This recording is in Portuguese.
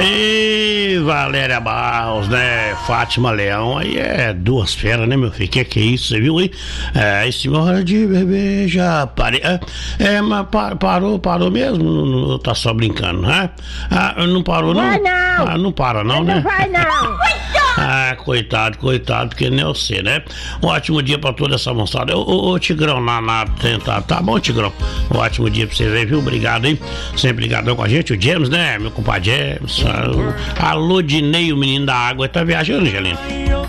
E Valéria Barros, né? Fátima Leão, aí é duas feras, né, meu filho? Que é isso, você viu aí? Senhora de bebê, já parei. Mas parou mesmo? Não, tá só brincando, né? Não parou, não? Não. Não para, não, né? Não vai, não. Coitado, porque nem eu sei, né? Um ótimo dia pra toda essa moçada. Ô Tigrão, tá bom, Tigrão? Um ótimo dia pra vocês aí, viu? Obrigado, hein? Sempre ligadão com a gente, o James, né? Meu compadre James. Alô, Dinei, o menino da água, tá viajando, Angelina?